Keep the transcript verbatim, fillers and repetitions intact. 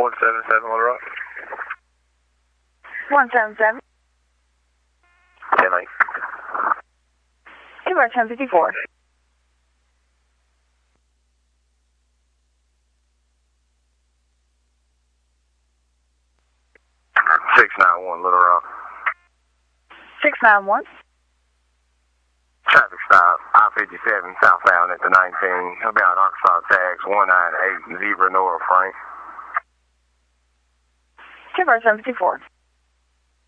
one seven seven Little Rock. one seven seven. ten eight. Two bar ten fifty-four. six nine one Little Rock. six nine one. Traffic stop, I fifty-seven southbound at the nineteen, about Arkansas tags one nine eight, Zebra Nora Frank. Two bar ten fifty-four.